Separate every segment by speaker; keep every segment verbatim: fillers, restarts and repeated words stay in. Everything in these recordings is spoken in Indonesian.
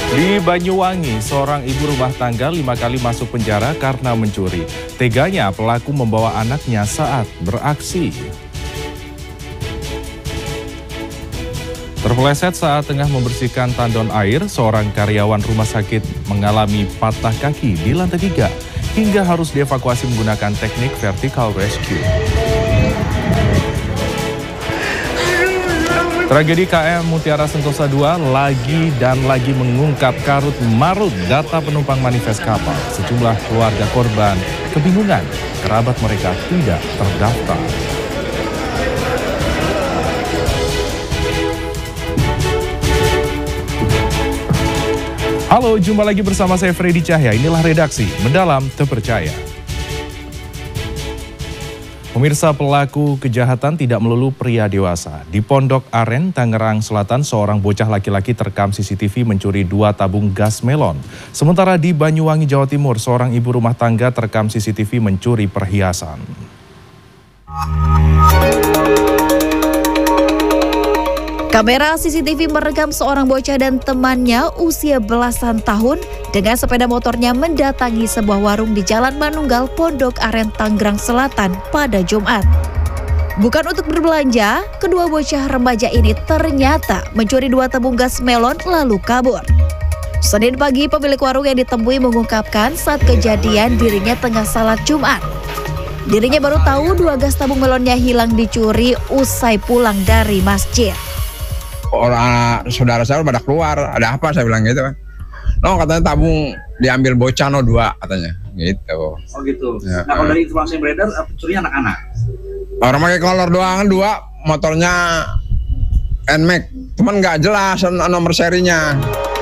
Speaker 1: Di Banyuwangi, seorang ibu rumah tangga lima kali masuk penjara karena mencuri. Teganya pelaku membawa anaknya saat beraksi. Terpeleset saat tengah membersihkan tandon air, seorang karyawan rumah sakit mengalami patah kaki di lantai tiga hingga harus dievakuasi menggunakan teknik vertical rescue. Tragedi K M Mutiara Sentosa dua lagi dan lagi mengungkap karut marut data penumpang manifest kapal. Sejumlah keluarga korban kebingungan, kerabat mereka tidak terdaftar. Halo, jumpa lagi bersama saya Freddy Cahya. Inilah redaksi Mendalam Terpercaya. Pemirsa, pelaku kejahatan tidak melulu pria dewasa. Di Pondok Aren, Tangerang Selatan, seorang bocah laki-laki terekam C C T V mencuri dua tabung gas melon. Sementara di Banyuwangi, Jawa Timur, seorang ibu rumah tangga terekam C C T V mencuri perhiasan.
Speaker 2: Kamera C C T V merekam seorang bocah dan temannya usia belasan tahun dengan sepeda motornya mendatangi sebuah warung di Jalan Manunggal, Pondok Aren, Tangerang Selatan pada Jumat. Bukan untuk berbelanja, kedua bocah remaja ini ternyata mencuri dua tabung gas melon lalu kabur. Senin pagi, pemilik warung yang ditemui mengungkapkan saat kejadian dirinya tengah salat Jumat. Dirinya baru tahu dua gas tabung melonnya hilang dicuri usai pulang dari masjid.
Speaker 3: Orang saudara saya pada keluar, ada apa, saya bilang gitu kan. No, katanya tabung diambil bocah no dua katanya gitu.
Speaker 4: Oh gitu.
Speaker 3: Ya,
Speaker 4: nah kalau dari informasi yang beredar, pencurinya anak-anak.
Speaker 3: Orang pakai kolor doang, dua motornya N M A X, cuman nggak jelas nomor serinya.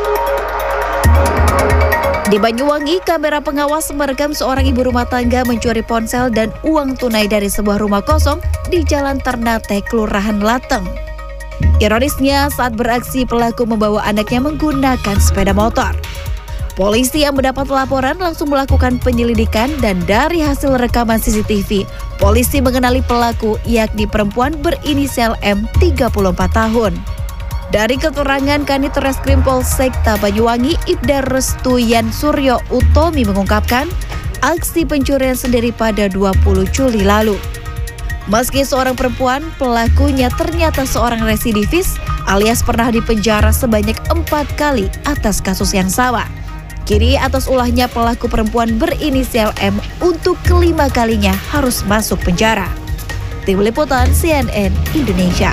Speaker 2: Di Banyuwangi, kamera pengawas merekam seorang ibu rumah tangga mencuri ponsel dan uang tunai dari sebuah rumah kosong di Jalan Ternate, Kelurahan Lateng. Ironisnya, saat beraksi pelaku membawa anaknya menggunakan sepeda motor. Polisi yang mendapat laporan langsung melakukan penyelidikan dan dari hasil rekaman C C T V, polisi mengenali pelaku yakni perempuan berinisial M, tiga puluh empat tahun. Dari keterangan Kanit Reskrim Polsekta Banyuwangi, Ibda Restuyan Suryo Utomi mengungkapkan aksi pencurian sendiri pada dua puluh Juli lalu. Meski seorang perempuan, pelakunya ternyata seorang residivis alias pernah dipenjara sebanyak empat kali atas kasus yang sama. Kini atas ulahnya pelaku perempuan berinisial M untuk kelima kalinya harus masuk penjara. Tim Liputan C N N Indonesia.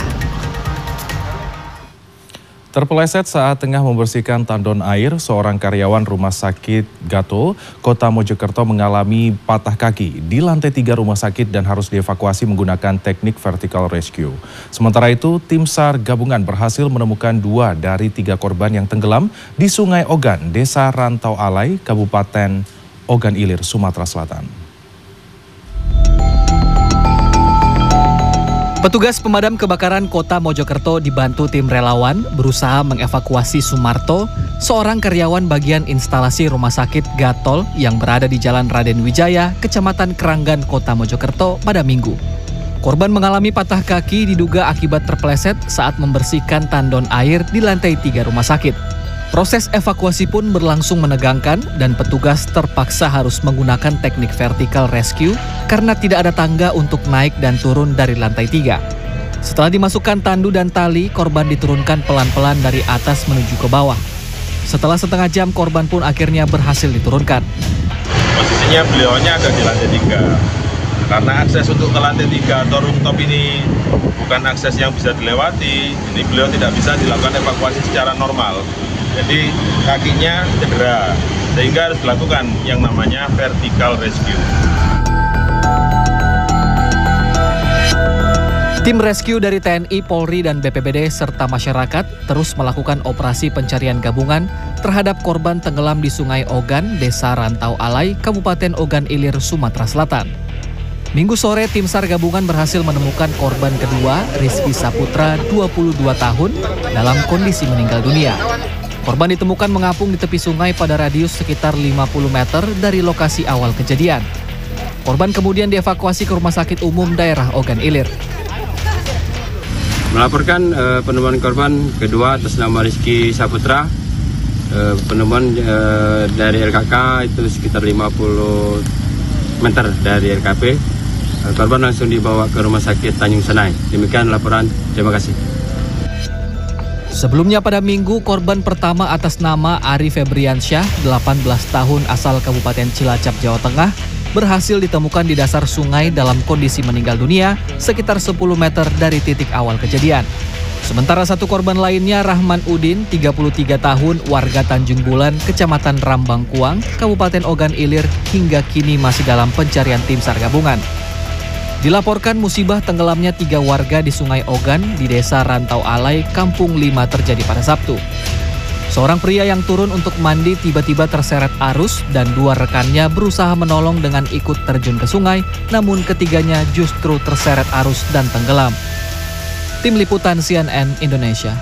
Speaker 1: Terpeleset saat tengah membersihkan tandon air, seorang karyawan rumah sakit Gato, Kota Mojokerto mengalami patah kaki di lantai tiga rumah sakit dan harus dievakuasi menggunakan teknik vertical rescue. Sementara itu, tim SAR gabungan berhasil menemukan dua dari tiga korban yang tenggelam di Sungai Ogan, Desa Rantau Alai, Kabupaten Ogan Ilir, Sumatera Selatan.
Speaker 5: Petugas pemadam kebakaran Kota Mojokerto dibantu tim relawan berusaha mengevakuasi Sumarto, seorang karyawan bagian instalasi rumah sakit Gatol yang berada di Jalan Raden Wijaya, Kecamatan Keranggan, Kota Mojokerto pada Minggu. Korban mengalami patah kaki diduga akibat terpeleset saat membersihkan tandon air di lantai tiga rumah sakit. Proses evakuasi pun berlangsung menegangkan dan petugas terpaksa harus menggunakan teknik vertical rescue karena tidak ada tangga untuk naik dan turun dari lantai tiga. Setelah dimasukkan tandu dan tali, korban diturunkan pelan-pelan dari atas menuju ke bawah. Setelah setengah jam, korban pun akhirnya berhasil diturunkan.
Speaker 6: Posisinya beliaunya ada di lantai tiga. Karena akses untuk ke lantai tiga atau rooftop ini bukan akses yang bisa dilewati, ini beliau tidak bisa dilakukan evakuasi secara normal. Jadi kakinya cedera, sehingga harus dilakukan yang namanya vertical rescue.
Speaker 5: Tim rescue dari T N I, Polri, dan B P B D serta masyarakat terus melakukan operasi pencarian gabungan terhadap korban tenggelam di Sungai Ogan, Desa Rantau Alai, Kabupaten Ogan Ilir, Sumatera Selatan. Minggu sore, tim SAR gabungan berhasil menemukan korban kedua, Rizky Saputra, dua puluh dua tahun, dalam kondisi meninggal dunia. Korban ditemukan mengapung di tepi sungai pada radius sekitar lima puluh meter dari lokasi awal kejadian. Korban kemudian dievakuasi ke Rumah Sakit Umum Daerah Ogan Ilir.
Speaker 7: Melaporkan uh, penemuan korban kedua atas nama Rizky Saputra uh, penemuan uh, dari L K K itu sekitar lima puluh meter dari L K P. Uh, korban langsung dibawa ke Rumah Sakit Tanjung Senai. Demikian laporan, terima kasih.
Speaker 5: Sebelumnya pada Minggu, korban pertama atas nama Ari Febriansyah, delapan belas tahun asal Kabupaten Cilacap, Jawa Tengah, berhasil ditemukan di dasar sungai dalam kondisi meninggal dunia sekitar sepuluh meter dari titik awal kejadian. Sementara satu korban lainnya, Rahman Udin, tiga puluh tiga tahun, warga Tanjung Bulan, Kecamatan Rambang Kuang, Kabupaten Ogan Ilir, hingga kini masih dalam pencarian tim SAR gabungan. Dilaporkan musibah tenggelamnya tiga warga di Sungai Ogan di Desa Rantau Alai, Kampung Lima terjadi pada Sabtu. Seorang pria yang turun untuk mandi tiba-tiba terseret arus dan dua rekannya berusaha menolong dengan ikut terjun ke sungai, namun ketiganya justru terseret arus dan tenggelam. Tim Liputan C N N Indonesia.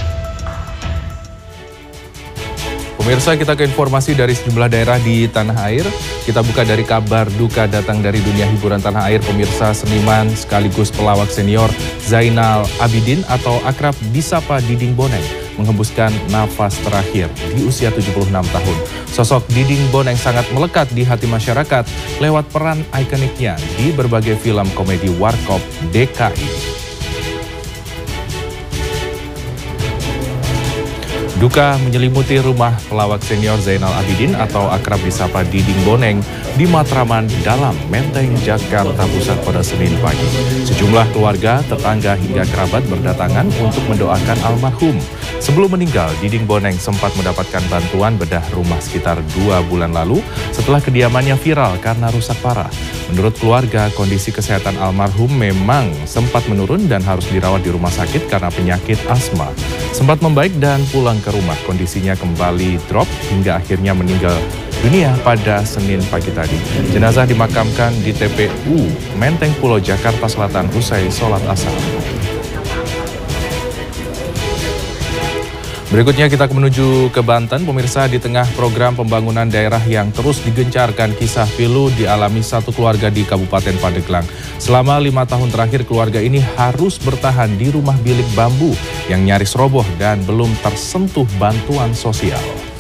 Speaker 1: Pemirsa, kita ke informasi dari sejumlah daerah di tanah air. Kita buka dari kabar duka datang dari dunia hiburan tanah air. Pemirsa, seniman sekaligus pelawak senior Zainal Abidin atau akrab disapa Diding Boneng menghembuskan nafas terakhir di usia tujuh puluh enam tahun. Sosok Diding Boneng sangat melekat di hati masyarakat lewat peran ikoniknya di berbagai film komedi Warkop D K I. Duka menyelimuti rumah pelawak senior Zainal Abidin atau akrab disapa Diding Boneng di Matraman dalam Menteng, Jakarta Pusat pada Senin pagi. Sejumlah keluarga, tetangga hingga kerabat berdatangan untuk mendoakan almarhum. Sebelum meninggal, Diding Boneng sempat mendapatkan bantuan bedah rumah sekitar dua bulan lalu setelah kediamannya viral karena rusak parah. Menurut keluarga, kondisi kesehatan almarhum memang sempat menurun dan harus dirawat di rumah sakit karena penyakit asma. Sempat membaik dan pulang ke rumah, kondisinya kembali drop hingga akhirnya meninggal dunia pada Senin pagi tadi. Jenazah dimakamkan di T P U Menteng Pulo, Jakarta Selatan usai sholat asar. Berikutnya kita menuju ke Banten. Pemirsa, di tengah program pembangunan daerah yang terus digencarkan, kisah pilu dialami satu keluarga di Kabupaten Pandeglang. Selama lima tahun terakhir, keluarga ini harus bertahan di rumah bilik bambu yang nyaris roboh dan belum tersentuh bantuan sosial.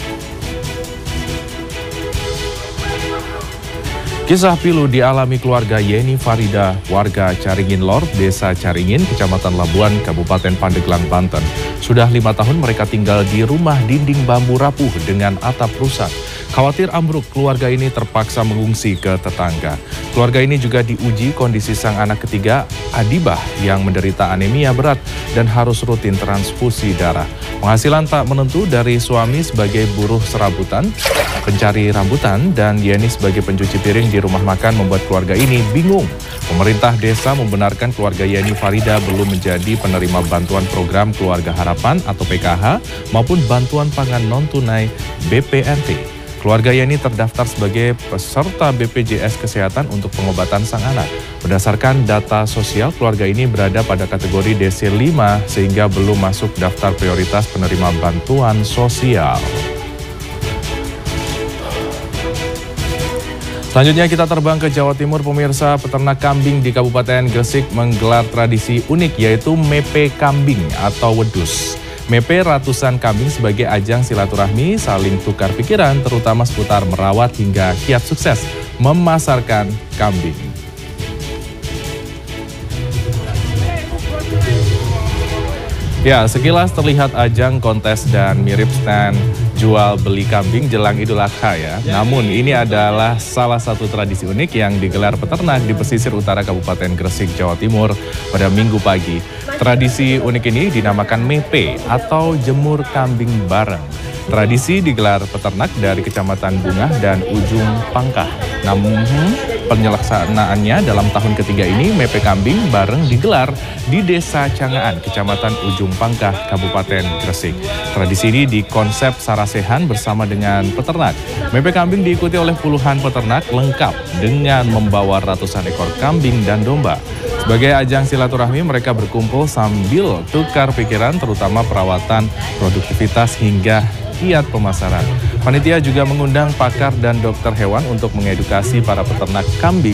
Speaker 1: Kisah pilu dialami keluarga Yeni Farida, warga Caringin Lor, Desa Caringin, Kecamatan Labuan, Kabupaten Pandeglang, Banten. Sudah lima tahun mereka tinggal di rumah dinding bambu rapuh dengan atap rusak. Khawatir ambruk, keluarga ini terpaksa mengungsi ke tetangga. Keluarga ini juga diuji kondisi sang anak ketiga, Adibah, yang menderita anemia berat dan harus rutin transfusi darah. Penghasilan tak menentu dari suami sebagai buruh serabutan, pencari rambutan, dan Yeni sebagai pencuci piring di rumah makan membuat keluarga ini bingung. Pemerintah desa membenarkan keluarga Yeni Farida belum menjadi penerima bantuan program Keluarga Harapan atau P K H maupun bantuan pangan non-tunai B P N T. Keluarga Yeni terdaftar sebagai peserta B P J S Kesehatan untuk pengobatan sang anak. Berdasarkan data sosial, keluarga ini berada pada kategori D C lima sehingga belum masuk daftar prioritas penerima bantuan sosial. Selanjutnya kita terbang ke Jawa Timur. Pemirsa, peternak kambing di Kabupaten Gresik menggelar tradisi unik yaitu mepe kambing atau wedus. Mepe ratusan kambing sebagai ajang silaturahmi, saling tukar pikiran terutama seputar merawat hingga kiat sukses memasarkan kambing. Ya, sekilas terlihat ajang kontes dan mirip stand jual beli kambing jelang Idul Adha ya. Namun ini adalah salah satu tradisi unik yang digelar peternak di pesisir utara Kabupaten Gresik, Jawa Timur pada Minggu pagi. Tradisi unik ini dinamakan mepe atau jemur kambing bareng. Tradisi digelar peternak dari Kecamatan Bungah dan Ujung Pangkah. Namun penyelaksanaannya dalam tahun ketiga ini, mepe kambing bareng digelar di Desa Cangaan, Kecamatan Ujung Pangkah, Kabupaten Gresik. Tradisi ini dikonsep sarasehan bersama dengan peternak. Mepe kambing diikuti oleh puluhan peternak lengkap dengan membawa ratusan ekor kambing dan domba. Sebagai ajang silaturahmi, mereka berkumpul sambil tukar pikiran terutama perawatan, produktivitas hingga kiat pemasaran. Panitia juga mengundang pakar dan dokter hewan untuk mengedukasi para peternak kambing.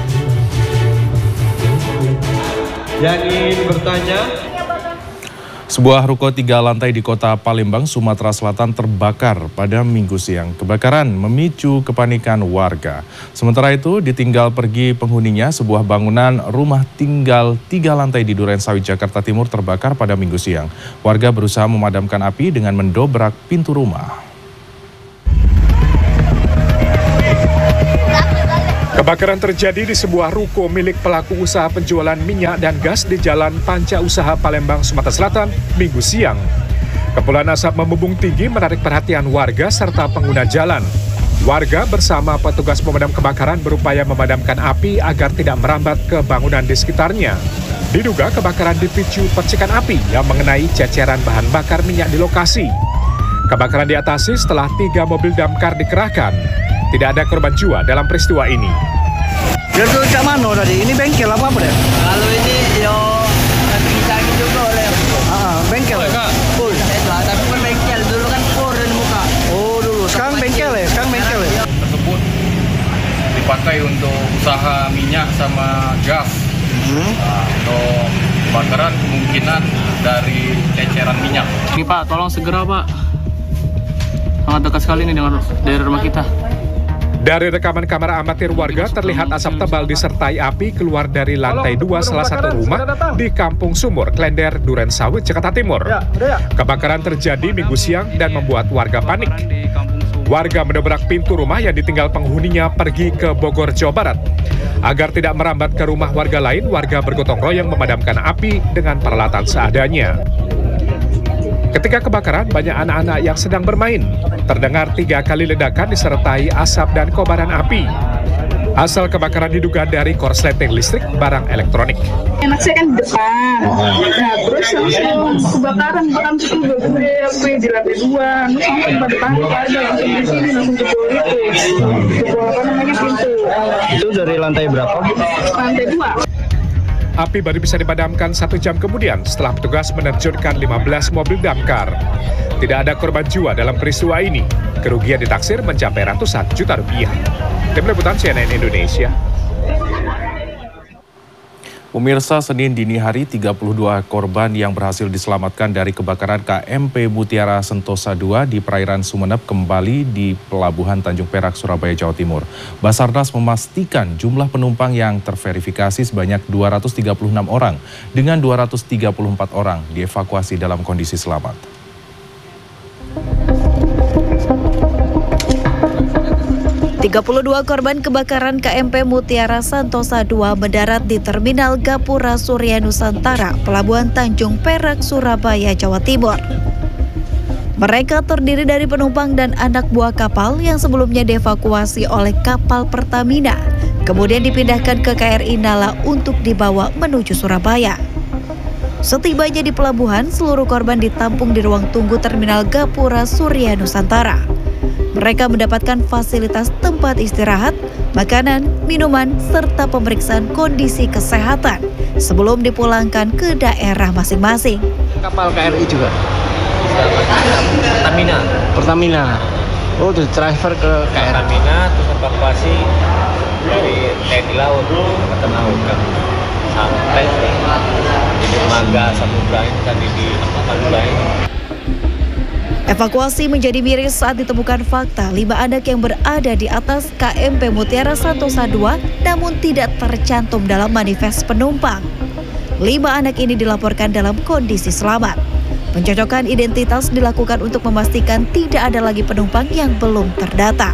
Speaker 1: Yang ingin bertanya? Sebuah ruko tiga lantai di kota Palembang, Sumatera Selatan terbakar pada Minggu siang. Kebakaran memicu kepanikan warga. Sementara itu, ditinggal pergi penghuninya, sebuah bangunan rumah tinggal tiga lantai di Durensawit, Jakarta Timur terbakar pada Minggu siang. Warga berusaha memadamkan api dengan mendobrak pintu rumah.
Speaker 8: Kebakaran terjadi di sebuah ruko milik pelaku usaha penjualan minyak dan gas di Jalan Panca Usaha Palembang, Sumatera Selatan, Minggu siang. Kepulan asap membumbung tinggi menarik perhatian warga serta pengguna jalan. Warga bersama petugas pemadam kebakaran berupaya memadamkan api agar tidak merambat ke bangunan di sekitarnya. Diduga kebakaran dipicu percikan api yang mengenai ceceran bahan bakar minyak di lokasi. Kebakaran diatasi setelah tiga mobil damkar dikerahkan. Tidak ada korban jiwa dalam peristiwa ini.
Speaker 9: Itu cak mana tadi? Ini bengkel apa apa deh?
Speaker 10: Kalau ini yo bisa juga oleh.
Speaker 9: Ah, bengkel.
Speaker 10: Full. Tapi kan bengkel dulu kan full dan muka.
Speaker 9: Oh dulu. Sekarang bengkel ya? Sekarang bengkel ya?
Speaker 11: Tersebut dipakai untuk usaha minyak sama gas. Hmm. Nah, untuk kebakaran kemungkinan dari ceceran minyak.
Speaker 12: Ini Pak, tolong segera Pak. Sangat dekat sekali ini dengan daerah rumah kita.
Speaker 8: Dari rekaman kamera amatir warga terlihat asap tebal disertai api keluar dari lantai dua salah satu rumah di Kampung Sumur, Klender, Durensawit, Jakarta Timur. Kebakaran terjadi Minggu siang dan membuat warga panik. Warga mendobrak pintu rumah yang ditinggal penghuninya pergi ke Bogor, Jawa Barat. Agar tidak merambat ke rumah warga lain, warga bergotong royong memadamkan api dengan peralatan seadanya. Ketika kebakaran, banyak anak-anak yang sedang bermain. Terdengar tiga kali ledakan disertai asap dan kobaran api. Asal kebakaran diduga dari korsleting listrik barang elektronik.
Speaker 13: Anak saya kan di depan, nah terus langsung kebakaran, bahkan itu gede, api di lantai dua, terus langsung pada panik aja, langsung di sini, langsung jebol itu, jebol apa namanya pintu.
Speaker 9: Itu dari lantai berapa?
Speaker 13: Lantai dua.
Speaker 8: Api baru bisa dipadamkan satu jam kemudian setelah petugas menerjunkan lima belas mobil damkar. Tidak ada korban jiwa dalam peristiwa ini. Kerugian ditaksir mencapai ratusan juta rupiah. Tim Liputan C N N Indonesia.
Speaker 1: Pemirsa, Senin dini hari tiga puluh dua korban yang berhasil diselamatkan dari kebakaran K M P Mutiara Sentosa dua di perairan Sumeneb kembali di Pelabuhan Tanjung Perak, Surabaya, Jawa Timur. Basarnas memastikan jumlah penumpang yang terverifikasi sebanyak dua ratus tiga puluh enam orang dengan dua ratus tiga puluh empat orang dievakuasi dalam kondisi selamat.
Speaker 2: tiga puluh dua korban kebakaran K M P Mutiara Sentosa dua mendarat di Terminal Gapura Surya Nusantara, Pelabuhan Tanjung Perak, Surabaya, Jawa Timur. Mereka terdiri dari penumpang dan anak buah kapal yang sebelumnya dievakuasi oleh kapal Pertamina, kemudian dipindahkan ke K R I Nala untuk dibawa menuju Surabaya. Setibanya di pelabuhan, seluruh korban ditampung di ruang tunggu Terminal Gapura Surya Nusantara. Mereka mendapatkan fasilitas tempat istirahat, makanan, minuman, serta pemeriksaan kondisi kesehatan sebelum dipulangkan ke daerah masing-masing.
Speaker 9: Kapal K R I juga?
Speaker 12: Pertamina.
Speaker 9: Pertamina. Oh, terus transfer ke K R I.
Speaker 12: Pertamina, terus evakuasi dari T N I Laut, Angkatan Laut kan. Sampai di dermaga Samudra ini tadi di Samudra ini.
Speaker 2: Evakuasi menjadi miris saat ditemukan fakta lima anak yang berada di atas K M P Mutiara Sentosa dua namun tidak tercantum dalam manifest penumpang. Lima anak ini dilaporkan dalam kondisi selamat. Pencocokan identitas dilakukan untuk memastikan tidak ada lagi penumpang yang belum terdata.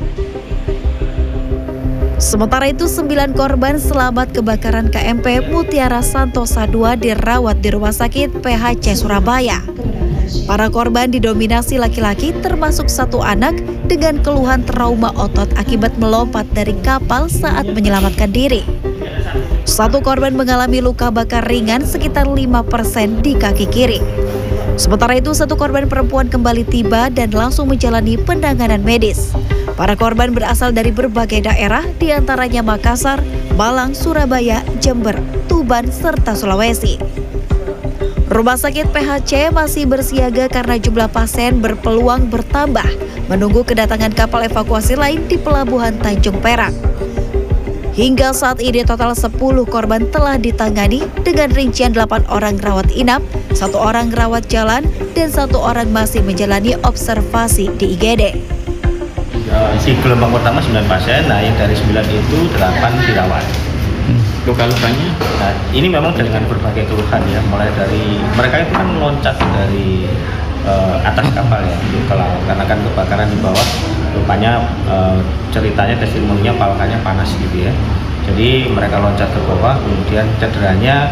Speaker 2: Sementara itu, sembilan korban selamat kebakaran K M P Mutiara Sentosa dua dirawat di Rumah Sakit P H C Surabaya. Para korban didominasi laki-laki termasuk satu anak dengan keluhan trauma otot akibat melompat dari kapal saat menyelamatkan diri. Satu korban mengalami luka bakar ringan sekitar lima persen di kaki kiri. Sementara itu, satu korban perempuan kembali tiba dan langsung menjalani penanganan medis. Para korban berasal dari berbagai daerah, diantaranya Makassar, Malang, Surabaya, Jember, Tuban, serta Sulawesi. Rumah sakit P H C masih bersiaga karena jumlah pasien berpeluang bertambah, menunggu kedatangan kapal evakuasi lain di Pelabuhan Tanjung Perak. Hingga saat ini total sepuluh korban telah ditangani dengan rincian delapan orang rawat inap, satu orang rawat jalan, dan satu orang masih menjalani observasi di I G D.
Speaker 14: Si gelombang pertama sembilan pasien, nah yang dari sembilan itu delapan dirawat. Luka-lukanya? Nah, ini memang dengan berbagai keluhan ya, mulai dari mereka itu kan meloncat dari uh, atas kapal ya untuk ke laut, karena kan kebakaran di bawah, rupanya uh, ceritanya testimoninya palkanya panas gitu ya. Jadi mereka loncat ke bawah, kemudian cederanya